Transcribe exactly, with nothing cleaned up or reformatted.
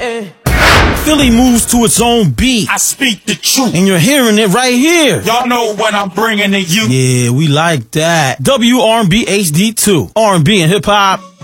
yeah. Philly moves to its own beat. I speak the truth, and you're hearing it right here. Y'all know what I'm bringing to you. Yeah, we like that. W R and B H D two. R and B and hip hop.